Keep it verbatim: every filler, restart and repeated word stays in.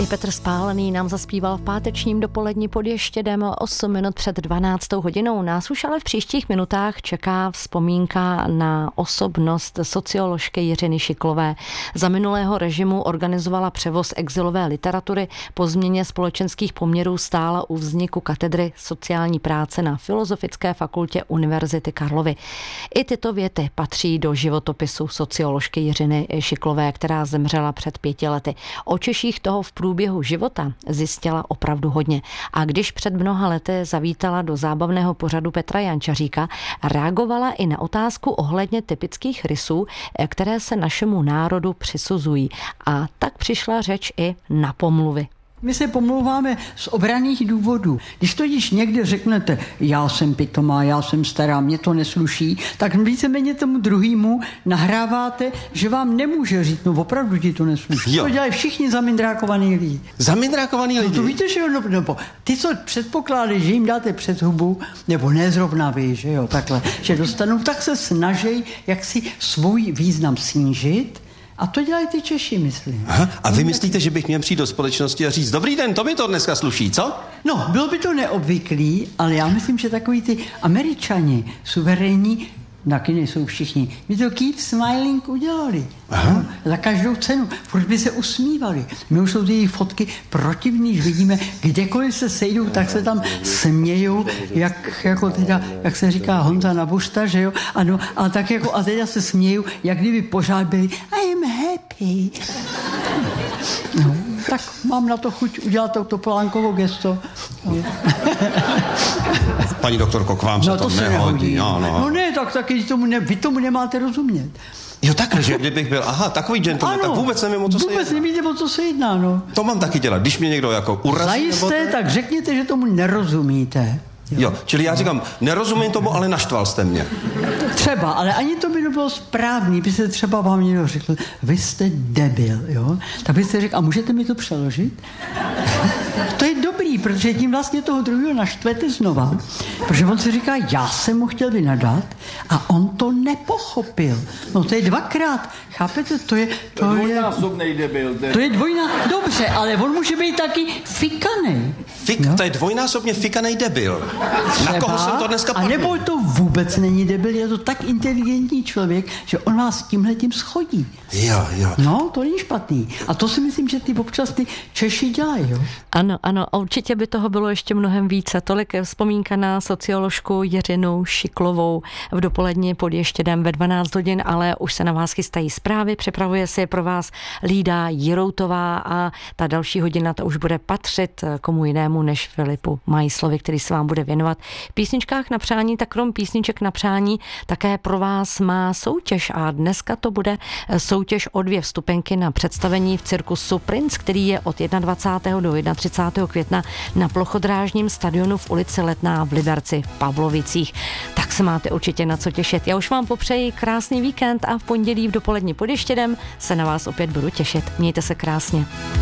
I Petr Spálený nám zaspíval v pátečním dopolední pod Ještědem osm minut před dvanáctou hodinou. Nás už ale v příštích minutách čeká vzpomínka na osobnost socioložky Jiřiny Šiklové. Za minulého režimu organizovala převoz exilové literatury, po změně společenských poměrů stála u vzniku katedry sociální práce na Filozofické fakultě Univerzity Karlovy. I tyto věty patří do životopisu socioložky Jiřiny Šiklové, která zemřela před pěti lety. O Češích toho v průběhu života zjistila opravdu hodně. A když před mnoha lety zavítala do zábavného pořadu Petra Jančaříka, reagovala i na otázku ohledně typických rysů, které se našemu národu přisuzují. A tak přišla řeč i na pomluvy. My se pomlouváme z obranných důvodů. Když to již někde řeknete, já jsem pitomá, já jsem stará, mě to nesluší, tak víceméně tomu druhému nahráváte, že vám nemůže říct, no opravdu ti to nesluší. Jo. To dělají všichni zamindrákovaní lidi. Zamindrákovaní lidi? No to víte, že jo, no, nebo ty, co předpokládají, že jim dáte před hubu, nebo ne zrovna vy, že jo, takhle, že dostanou, tak se snaží jak si svůj význam snížit. A to dělají ty Češi, myslím. Aha, a vy myslíte, že bych měl přijít do společnosti a říct, dobrý den, to mi to dneska sluší, co? No, bylo by to neobvyklý, ale já myslím, že takový ty Američani suverénní, taky nejsou všichni, by to keep smiling udělali. No, za každou cenu. Proč by se usmívali? My už jsou ty jejich fotky protivný, že vidíme, kdekoliv se sejdou, tak se tam smějou, jak, jako teda, jak se říká Honza na Bušta, že jo? Ano, a tak jako, a teda se smějou, jak kdyby pořád byli I am happy. No, tak mám na to chuť udělat to Topolánkovo gesto. No. Paní doktorko, k vám se no, to, to se nehodí. nehodí. No, no. no ne, tak taky tomu ne, vy tomu nemáte rozumět. Jo, takhle, že kdybych byl, aha, takový gentleman, tak vůbec nevím, o co se jedná. Vůbec nevíte, o co se jedná, no. To mám taky dělat, když mě někdo jako urazí. Zajisté, tak řekněte, že tomu nerozumíte. Jo. jo, čili já říkám, nerozumím tomu, ale naštval jste mě. Třeba, ale ani to by nebylo správný, by se třeba vám někdo řekl, vy jste debil, jo? Tak byste řekl, a můžete mi to přeložit? To je dobrý, protože tím vlastně toho druhého naštvete znova, protože on si říká, já jsem mu chtěl vynadat a on to nepochopil. No to je dvakrát, chápete? To je... To, to je dvojnásobnej debil. To je dvojná... Dobře, ale on může být taky fikanej. Fik, no? To je dvojnásobně fikanej debil. Třeba, na koho jsem to dneska padl? A nebo to vůbec není debil, je to tak inteligentní člověk, že on vás tímhletím schodí. Jo, jo. No, to není špatný. A to si myslím, že ty občas ty Češi dělají, jo. Ano, ano, určitě by toho bylo ještě mnohem více. Tolik vzpomínka na socioložku Jiřinu Šiklovou v dopoledni pod Ještědem ve dvanáct hodin, ale už se na vás chystají zprávy, připravuje se pro vás Lída Jiroutová a ta další hodina to už bude patřit komu jinému než Filipu Majslovi, který se vám bude věnovat v písničkách na přání, tak krom písniček na přání také pro vás má soutěž a dneska to bude soutěž o dvě vstupenky na představení v cirkusu Prince, který je od dvacátého prvního do třicátého prvního května na plochodrážním stadionu v ulici Letná v Liberci v Pavlovicích. Tak se máte určitě na co těšit. Já už vám popřeji krásný víkend a v pondělí v dopoledni pod Ještědem se na vás opět budu těšit. Mějte se krásně.